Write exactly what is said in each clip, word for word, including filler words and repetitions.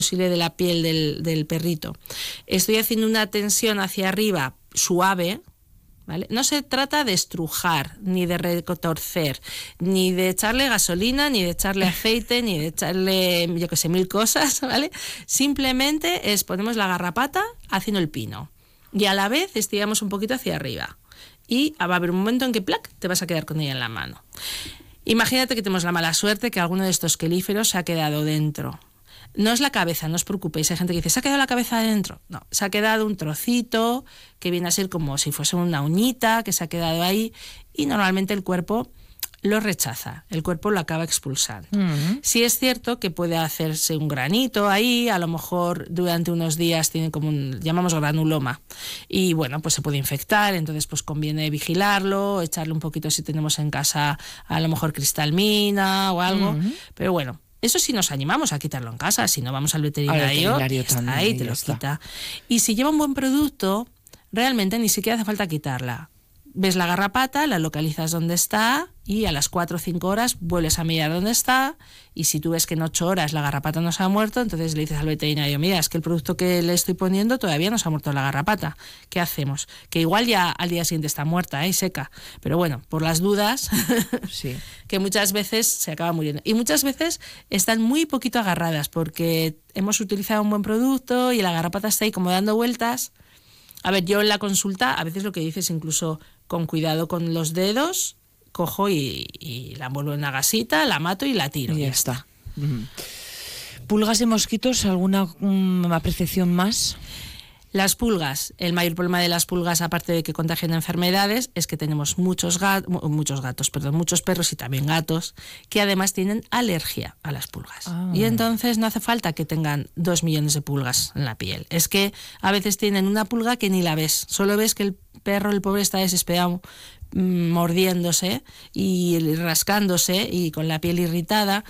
posible de la piel del, del perrito. Estoy haciendo una tensión hacia arriba suave, ¿vale? No se trata de estrujar, ni de retorcer, ni de echarle gasolina, ni de echarle aceite, ni de echarle, yo que sé, mil cosas, ¿vale? Simplemente es, ponemos la garrapata haciendo el pino y a la vez estiramos un poquito hacia arriba y va a haber un momento en que, ¡plac!, te vas a quedar con ella en la mano. Imagínate que tenemos la mala suerte que alguno de estos quelíferos se ha quedado dentro. No es la cabeza, no os preocupéis. Hay gente que dice, ¿se ha quedado la cabeza adentro? No, se ha quedado un trocito que viene a ser como si fuese una uñita que se ha quedado ahí y normalmente el cuerpo lo rechaza, el cuerpo lo acaba expulsando. Uh-huh. Sí es cierto que puede hacerse un granito ahí, a lo mejor durante unos días tiene como un, llamamos granuloma, y bueno, pues se puede infectar, entonces pues conviene vigilarlo, echarle un poquito si tenemos en casa a lo mejor cristalmina o algo, uh-huh. pero bueno, eso sí nos animamos a quitarlo en casa, si no vamos al veterinario, al veterinario está también, ahí te lo está. Quita. Y si lleva un buen producto, realmente ni siquiera hace falta quitarla. Ves la garrapata, la localizas donde está y a las cuatro o cinco horas vuelves a mirar dónde está y si tú ves que en ocho horas la garrapata no se ha muerto, entonces le dices al veterinario, mira, es que el producto que le estoy poniendo todavía no se ha muerto la garrapata. ¿Qué hacemos? Que igual ya al día siguiente está muerta, ¿eh? Seca. Pero bueno, por las dudas, sí. que muchas veces se acaba muriendo. Y muchas veces están muy poquito agarradas porque hemos utilizado un buen producto y la garrapata está ahí como dando vueltas. A ver, yo en la consulta a veces lo que dices incluso con cuidado con los dedos, cojo y, y la envuelvo en una gasita, la mato y la tiro. Y ya está. Uh-huh. ¿Pulgas y mosquitos? ¿Alguna um, apreciación más? Las pulgas, el mayor problema de las pulgas, aparte de que contagian enfermedades, es que tenemos muchos gatos, muchos gatos, perdón, muchos perros y también gatos, que además tienen alergia a las pulgas. Ah. Y entonces no hace falta que tengan dos millones de pulgas en la piel. Es que a veces tienen una pulga que ni la ves, solo ves que el perro, el pobre, está desesperado, mordiéndose y rascándose y con la piel irritada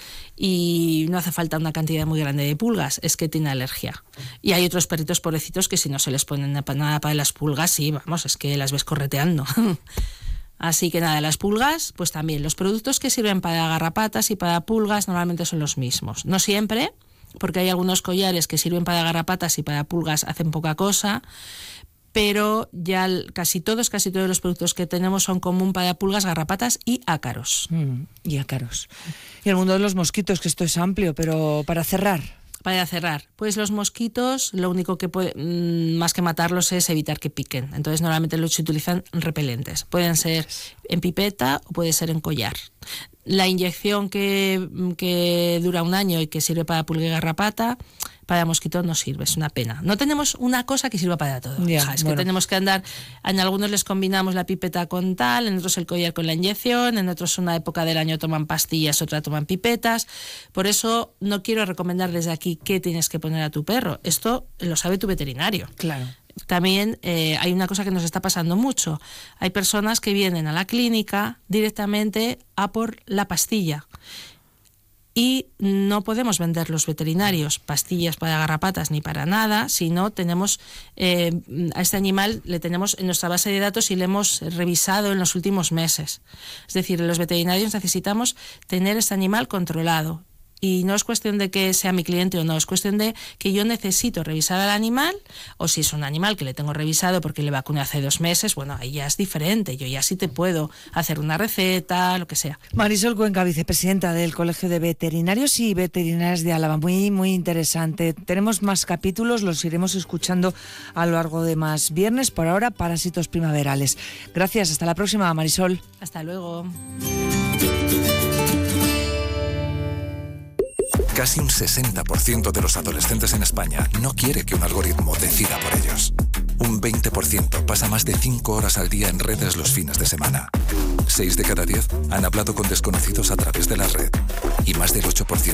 y no hace falta una cantidad muy grande de pulgas, es que tiene alergia. Y hay otros perritos pobrecitos que si no se les ponen nada para las pulgas, sí, vamos, es que las ves correteando. Así que nada, las pulgas, pues también los productos que sirven para garrapatas y para pulgas normalmente son los mismos. No siempre, porque hay algunos collares que sirven para garrapatas y para pulgas hacen poca cosa, pero ya casi todos, casi todos los productos que tenemos son común para pulgas, garrapatas y ácaros. Mm, y ácaros. Y el mundo de los mosquitos, que esto es amplio, pero para cerrar. Para cerrar, pues los mosquitos, lo único que puede, más que matarlos, es evitar que piquen. Entonces normalmente los utilizan repelentes. Pueden ser en pipeta o puede ser en collar. La inyección que, que dura un año y que sirve para pulga y garrapata, para mosquitos no sirve, es una pena. No tenemos una cosa que sirva para todo. Yeah, Hija, es bueno. que tenemos que andar, en algunos les combinamos la pipeta con tal, en otros el collar con la inyección, en otros una época del año toman pastillas, otra toman pipetas. Por eso no quiero recomendar desde aquí qué tienes que poner a tu perro. Esto lo sabe tu veterinario. Claro. También eh, hay una cosa que nos está pasando mucho. Hay personas que vienen a la clínica directamente a por la pastilla. Y no podemos vender los veterinarios pastillas para garrapatas ni para nada, sino tenemos eh, a este animal le tenemos en nuestra base de datos y le hemos revisado en los últimos meses. Es decir, los veterinarios necesitamos tener este animal controlado. Y no es cuestión de que sea mi cliente o no, es cuestión de que yo necesito revisar al animal, o si es un animal que le tengo revisado porque le vacuné hace dos meses, bueno, ahí ya es diferente, yo ya sí te puedo hacer una receta, lo que sea. Marisol Cuenca, vicepresidenta del Colegio de Veterinarios y Veterinarias de Álava, muy, muy interesante. Tenemos más capítulos, los iremos escuchando a lo largo de más viernes. Por ahora, parásitos primaverales. Gracias, hasta la próxima, Marisol. Hasta luego. Casi un sesenta por ciento de los adolescentes en España no quiere que un algoritmo decida por ellos. Un veinte por ciento pasa más de cinco horas al día en redes los fines de semana. seis de cada diez han hablado con desconocidos a través de la red. Y más del ocho por ciento